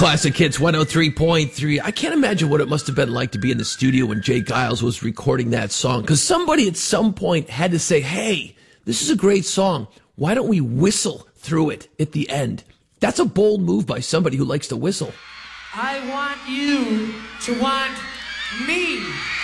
Classic Hits 103.3. I can't imagine what it must have been like to be in the studio when Jay Giles was recording that song, because somebody at some point had to say, hey, this is a great song. Why don't we whistle through it at the end? That's a bold move by somebody who likes to whistle. I want you to want me.